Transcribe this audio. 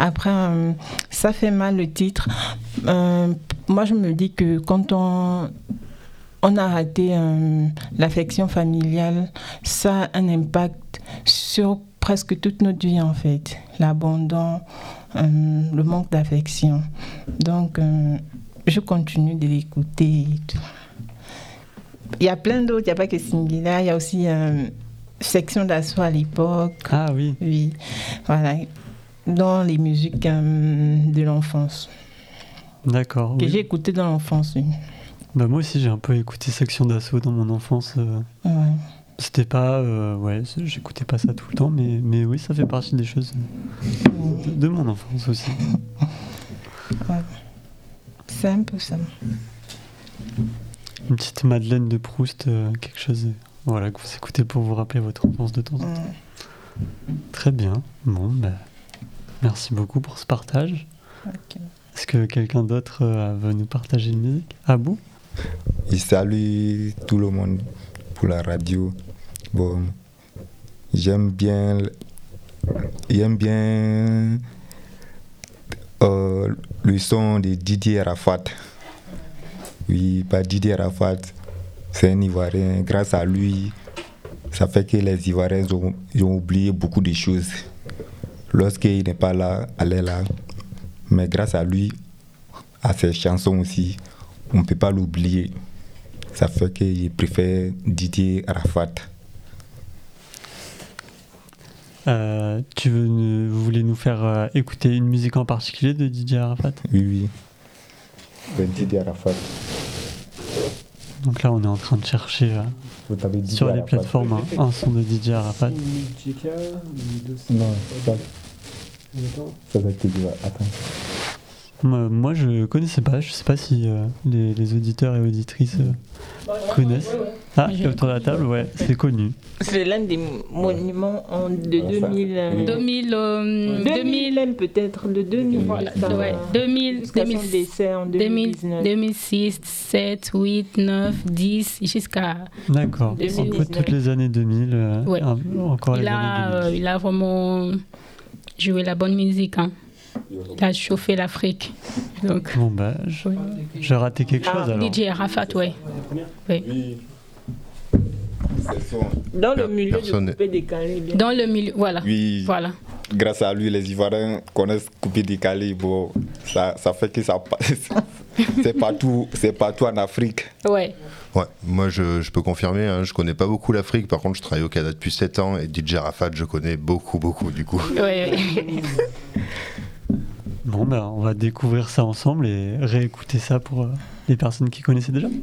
Après, ça fait mal le titre. Moi, je me dis que quand on a raté l'affection familiale, ça a un impact sur presque toute notre vie en fait. L'abandon, le manque d'affection. Donc, je continue de l'écouter et tout. Il y a plein d'autres, il n'y a pas que Singila, il y a aussi Section d'Assaut à l'époque. Ah oui. Oui, voilà, dans les musiques de l'enfance. D'accord. Que Oui. j'ai écouté dans l'enfance, oui. Bah, moi aussi, j'ai un peu écouté Section d'Assaut dans mon enfance. Ouais. C'était pas... j'écoutais pas ça tout le temps, mais oui, ça fait partie des choses de mon enfance aussi. Ouais. C'est un peu ça. Une petite Madeleine de Proust, quelque chose que vous écoutez pour vous rappeler votre enfance de temps en temps. Très bien. Bon, merci beaucoup pour ce partage. Okay. Est-ce que quelqu'un d'autre veut nous partager une musique? Abou? Je salue tout le monde pour la radio. Bon, j'aime bien le son de Didier Arafat. Oui, Didier Arafat, c'est un Ivoirien. Grâce à lui, ça fait que les Ivoiriens ont oublié beaucoup de choses. Lorsqu'il n'est pas là, elle est là. Mais grâce à lui, à ses chansons aussi, on ne peut pas l'oublier. Ça fait que je préfère Didier Arafat. Vous voulez nous faire écouter une musique en particulier de Didier Arafat? Oui. Didier Arafat. Donc là, on est en train de chercher sur les plateformes un son de Didier Arafat. Non, ça va être Didier. Attends. Moi, je connaissais pas. Je sais pas si les auditeurs et auditrices connaissent. Ah, et autour de la table, ouais, c'est connu. C'est l'un des monuments de 2000 peut-être, de 2000. Voilà, ouais, 2000, décès en 2019. 2006, 7, 8, 9, 10, jusqu'à... D'accord, 2019. un peu toutes les années 2000, ouais. Encore les années 2000. Il a vraiment joué la bonne musique, hein. Il a chauffé l'Afrique. Donc, bon, j'ai raté quelque chose alors. DJ Arafat, ouais. Oui. Dans le milieu de Coupé Décalé. Dans le milieu, voilà. Oui. Voilà. Grâce à lui, les Ivoiriens connaissent Coupé Décalé. Bon, ça fait que ça passe. C'est partout en Afrique. Ouais. Ouais, moi je peux confirmer, hein, je connais pas beaucoup l'Afrique, par contre je travaille au Canada depuis 7 ans et DJ Arafat je connais beaucoup du coup. Ouais. Bon, on va découvrir ça ensemble et réécouter ça pour les personnes qui connaissaient déjà.